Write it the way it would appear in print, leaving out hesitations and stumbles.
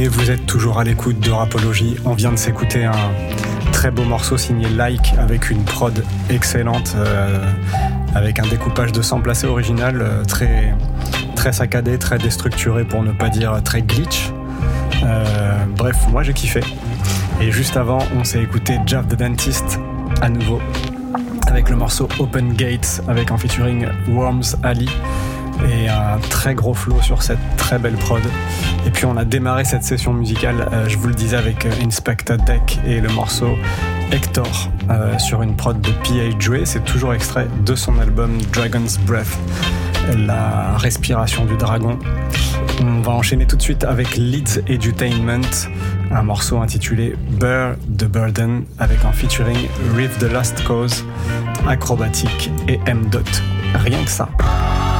Et vous êtes toujours à l'écoute de Rapologie. On vient de s'écouter un très beau morceau signé Like avec une prod excellente, avec un découpage de samples assez original, très, très saccadé, très déstructuré pour ne pas dire très glitch. Bref, moi j'ai kiffé. Et juste avant, on s'est écouté Jav the Dentist à nouveau avec le morceau Open Gates avec en featuring Worms Ali et un très gros flow sur cette très belle prod. Et puis on a démarré cette session musicale, je vous le disais, avec Inspector Deck et le morceau Hector sur une prod de P.H. Dre. C'est toujours extrait de son album Dragon's Breath, la respiration du dragon. On va enchaîner tout de suite avec Leeds Edutainment, un morceau intitulé Bear the Burden avec en featuring Riff the Last Cause, Acrobatic et M. Dot. Rien que ça.